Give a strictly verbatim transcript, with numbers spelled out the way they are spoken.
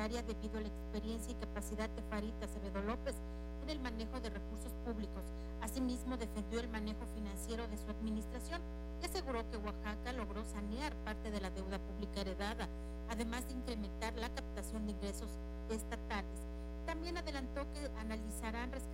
área debido a la experiencia y capacidad de Farid Acevedo López en el manejo de recursos públicos. Asimismo, defendió el manejo financiero de su administración y aseguró que Oaxaca logró sanear parte de la deuda pública heredada, además de incrementar la captación de ingresos estatales. También adelantó que analizarán rescatar